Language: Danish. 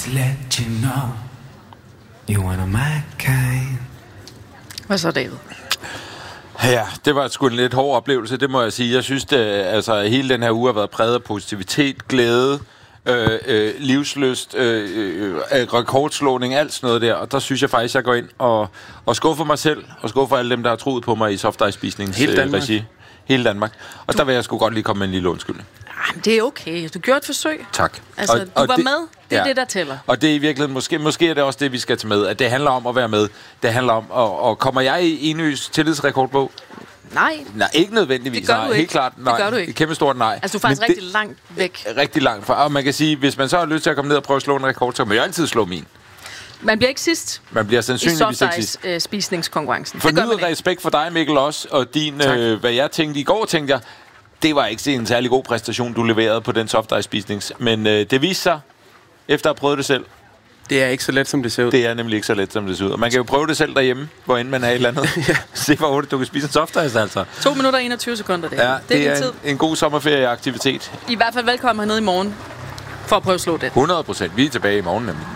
just let you know you are my kind. Hvad så, David? Ja, det var sgu en lidt hård oplevelse, det må jeg sige. Jeg synes, altså, hele den her uge har været præget af positivitet, glæde, livslyst, rekordslåning, alt sådan noget der. Og der synes jeg faktisk, jeg går ind og skuffer mig selv, og skuffer alle dem, der har troet på mig i soft-ice-spisningsregi. Hele Danmark. Og der vil jeg sgu godt lige komme med en lille undskyldning. Jamen, det er okay. Du gjorde et forsøg. Tak. Altså, du var med. Det er det, der tæller. Og det er i virkeligheden, måske er det også det, vi skal tage med. At det handler om at være med. Det handler om, og kommer jeg i Enøs tillidsrekordbog? Nej. Nej, ikke nødvendigvis. Det gør du ikke. Helt klart, nej. Det gør du ikke. Kæmpe stort nej. Altså, du er faktisk rigtig langt væk. Rigtig langt fra. Og man kan sige, hvis man så har lyst til at komme ned og prøve at slå en rekord, så kan man jo altid slå min. Man bliver ikke sidst. Man bliver sandsynligvis ikke sidst. I spisningskonkurrencen. Fornyet respekt for dig, Mikkel, også. Og din, hvad jeg tænkte i går, tænkte jeg, det var ikke en særlig god præstation, du leverede på den soft-ice-spisnings. Men det viste sig, efter at have prøvet det selv. Det er ikke så let, som det ser ud. Det er nemlig ikke så let, som det ser ud. Og man kan jo prøve det selv derhjemme, hvor end man er et eller andet. Ja. Se, hvor hurtigt du kan spise en soft-ice, altså. 2 minutter og 21 sekunder, det. Ja, det er tid. en god sommerferieaktivitet. I hvert fald velkommen hernede i morgen, for at prøve at slå det. 100%. Vi er tilbage i morgen, nemlig.